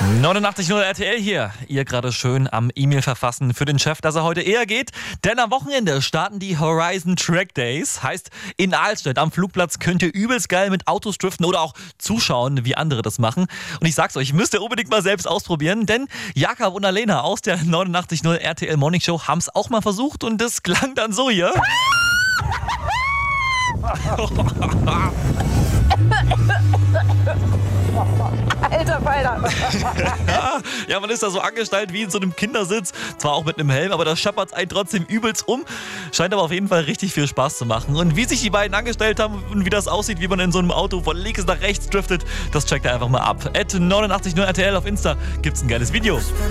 89.0 RTL hier. Ihr gerade schön am E-Mail verfassen für den Chef, dass er heute eher geht. Denn am Wochenende starten die Horizon Track Days. Heißt, in Ahlstedt am Flugplatz könnt ihr übelst geil mit Autos driften oder auch zuschauen, wie andere das machen. Und ich sag's euch, müsst ihr unbedingt mal selbst ausprobieren. Denn Jakob und Alena aus der 89.0 RTL Morning Show haben's auch mal versucht. Und das klang dann so hier. Alter Falter. Ja, man ist da so angestellt wie in so einem Kindersitz. Zwar auch mit einem Helm, aber da schappert's einen trotzdem übelst um. Scheint aber auf jeden Fall richtig viel Spaß zu machen. Und wie sich die beiden angestellt haben und wie das aussieht, wie man in so einem Auto von links nach rechts driftet, das checkt ihr einfach mal ab. @89.0 RTL auf Insta gibt's ein geiles Video.